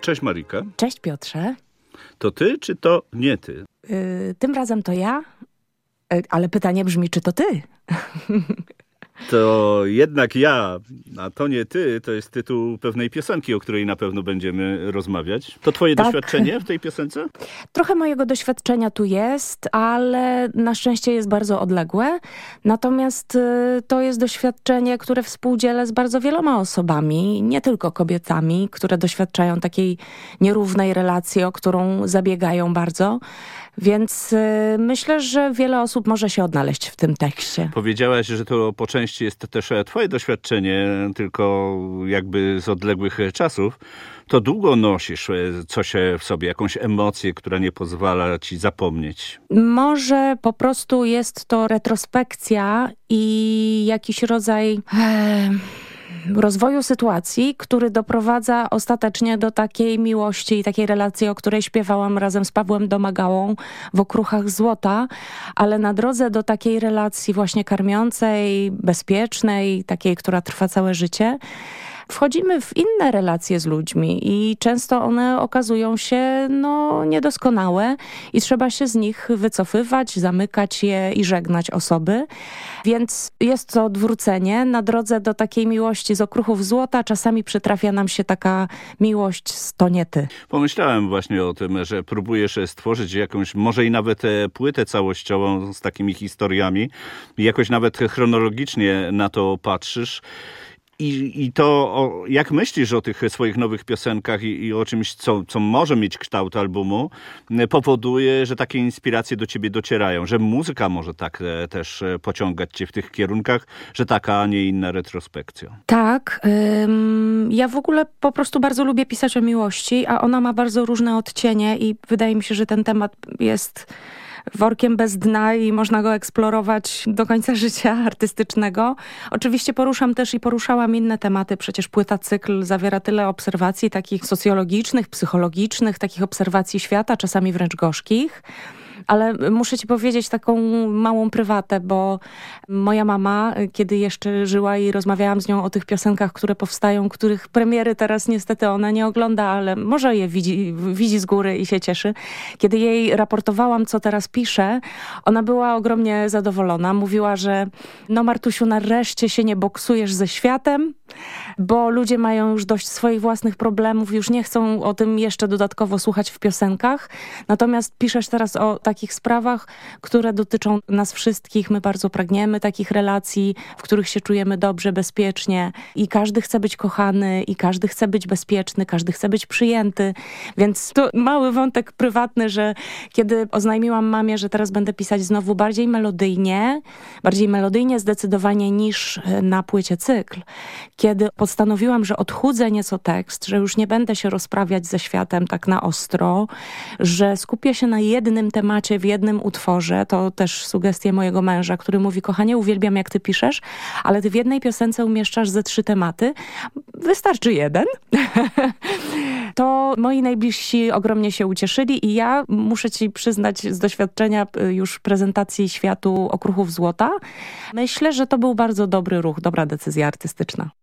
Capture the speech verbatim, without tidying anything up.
Cześć Marika. Cześć Piotrze. To ty, czy to nie ty? Yy, tym razem to ja, yy, ale pytanie brzmi, czy to ty? To jednak ja, a to nie ty, to jest tytuł pewnej piosenki, o której na pewno będziemy rozmawiać. To twoje tak. doświadczenie w tej piosence? Trochę mojego doświadczenia tu jest, ale na szczęście jest bardzo odległe. Natomiast y, to jest doświadczenie, które współdzielę z bardzo wieloma osobami, nie tylko kobietami, które doświadczają takiej nierównej relacji, o którą zabiegają bardzo. Więc y, myślę, że wiele osób może się odnaleźć w tym tekście. Powiedziałaś, że to po części jest też twoje doświadczenie, tylko jakby z odległych czasów. To długo nosisz coś w sobie, jakąś emocję, która nie pozwala ci zapomnieć. Może po prostu jest to retrospekcja i jakiś rodzaj e, rozwoju sytuacji, który doprowadza ostatecznie do takiej miłości i takiej relacji, o której śpiewałam razem z Pawłem Domagałą w Okruchach Złota, ale na drodze do takiej relacji właśnie karmiącej, bezpiecznej, takiej, która trwa całe życie, wchodzimy w inne relacje z ludźmi i często one okazują się no, niedoskonałe i trzeba się z nich wycofywać, zamykać je i żegnać osoby. Więc jest to odwrócenie. Na drodze do takiej miłości z Okruchów Złota czasami przytrafia nam się taka miłość z to nie ty. Pomyślałem właśnie o tym, że próbujesz stworzyć jakąś, może i nawet płytę całościową z takimi historiami. Jakoś nawet chronologicznie na to patrzysz. I, I to, o, jak myślisz o tych swoich nowych piosenkach i, i o czymś, co, co może mieć kształt albumu, powoduje, że takie inspiracje do ciebie docierają, że muzyka może tak e, też pociągać cię w tych kierunkach, że taka, a nie inna retrospekcja. Tak. Ym, ja w ogóle po prostu bardzo lubię pisać o miłości, a ona ma bardzo różne odcienie i wydaje mi się, że ten temat jest workiem bez dna i można go eksplorować do końca życia artystycznego. Oczywiście poruszam też i poruszałam inne tematy. Przecież płyta cykl zawiera tyle obserwacji takich socjologicznych, psychologicznych, takich obserwacji świata, czasami wręcz gorzkich. Ale muszę ci powiedzieć taką małą prywatę, bo moja mama, kiedy jeszcze żyła i rozmawiałam z nią o tych piosenkach, które powstają, których premiery teraz niestety ona nie ogląda, ale może je widzi, widzi z góry i się cieszy. Kiedy jej raportowałam, co teraz piszę, ona była ogromnie zadowolona. Mówiła, że no Martusiu, nareszcie się nie boksujesz ze światem, bo ludzie mają już dość swoich własnych problemów, już nie chcą o tym jeszcze dodatkowo słuchać w piosenkach. Natomiast piszesz teraz o takich sprawach, które dotyczą nas wszystkich. My bardzo pragniemy takich relacji, w których się czujemy dobrze, bezpiecznie i każdy chce być kochany i każdy chce być bezpieczny, każdy chce być przyjęty. Więc to mały wątek prywatny, że kiedy oznajmiłam mamie, że teraz będę pisać znowu bardziej melodyjnie, bardziej melodyjnie zdecydowanie niż na płycie cykl, kiedy postanowiłam, że odchudzę nieco tekst, że już nie będę się rozprawiać ze światem tak na ostro, że skupię się na jednym temacie, w jednym utworze. To też sugestie mojego męża, który mówi: kochanie, uwielbiam jak ty piszesz, ale ty w jednej piosence umieszczasz ze trzy tematy. Wystarczy jeden. To moi najbliżsi ogromnie się ucieszyli i ja muszę ci przyznać z doświadczenia już prezentacji światu Okruchów Złota. Myślę, że to był bardzo dobry ruch, dobra decyzja artystyczna.